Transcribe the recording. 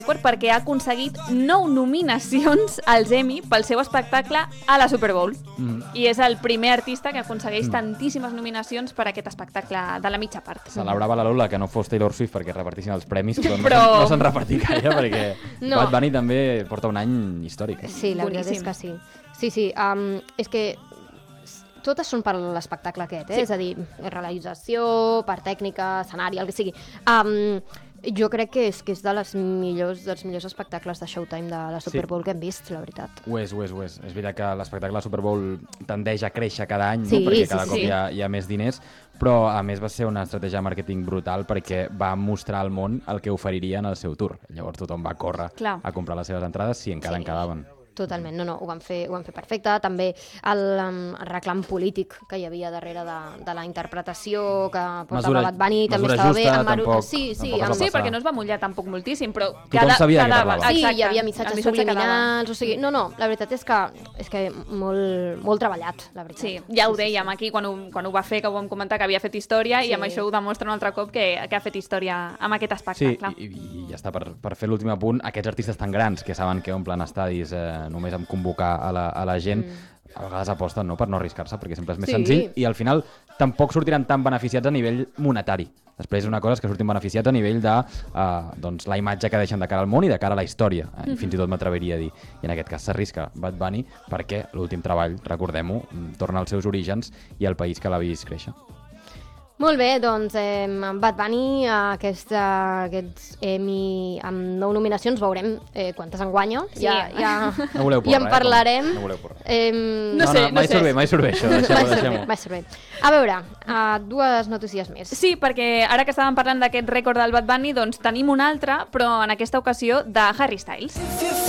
perquè ha aconseguit 9 nominacions als Emmy pel seu espectacle a la Super Bowl. I és el primer artista que aconsegueix tantíssimes nominacions per a aquest espectacle de la mitja part. Celebrava la Lola que no fos Taylor Swift perquè repartissin els premis, però no s'han repartit gaire perquè Bad Bunny també porta un any històric. Sí, la veritat és que sí. Sí, és que totes són per l'espectacle aquest, és a dir, realització, per tècnica, escenari, el que sigui. Jo crec que és dels millors espectacles de Showtime de la Super Bowl que hem vist, la veritat. Ho és. És veritat que l'espectacle de la Super Bowl tendeix a créixer cada any, perquè cada cop hi ha més diners, però a més va ser una estratègia de màrqueting brutal perquè va mostrar al món el que oferirien al seu tour. Llavors tothom va córrer a comprar les seves entrades si encara en quedaven. Totalment, no, ho van fer perfecte. També el reclam polític que hi havia darrere de la interpretació que portava Bad Bunny també estava bé. Sí, perquè no es va mullar tampoc moltíssim, però tothom sabia que parlava. Sí, hi havia missatges subliminals, o sigui, no, la veritat és que molt treballat, la veritat. Sí, ja ho dèiem aquí quan ho va fer, que ho vam comentar que havia fet història i amb això ho demostra un altre cop que ha fet història amb aquest espectacle. Sí, i ja està, per fer l'últim apunt, aquests artistes tan grans que saben que omplen estadis només amb convocar a la gent, a vegades aposten per no arriscar-se, perquè sempre és més senzill, i al final tampoc sortiran tan beneficiats a nivell monetari. Després una cosa és que surtin beneficiats a nivell de la imatge que deixen de cara al món i de cara a la història, fins i tot m'atreviria a dir. I en aquest cas s'arrisca Bad Bunny perquè l'últim treball, recordem-ho, torna als seus orígens i al país que l'ha vist créixer. Molt bé, doncs Bad Bunny, aquests Emmy amb 9 nominacions, veurem quantes en guanya. No voleu porra, i en parlarem. No voleu porra. No sé. Mai surt bé això, deixem-ho. Mai surt bé. A veure, dues notícies més. Sí, perquè ara que estàvem parlant d'aquest rècord del Bad Bunny, doncs tenim un altre, però en aquesta ocasió de Harry Styles.